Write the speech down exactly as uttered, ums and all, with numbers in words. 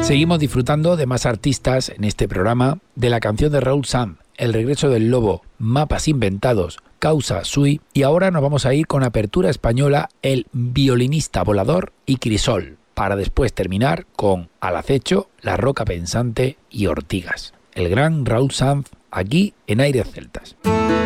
Seguimos disfrutando de más artistas en este programa, de la canción de Raúl Sanz, El regreso del lobo, Mapas inventados, Causa Sui, y ahora nos vamos a ir con apertura española, El violinista volador y Crisol, para después terminar con Al acecho, La roca pensante y Ortigas. El gran Raúl Sanz, aquí en Aires Celtas.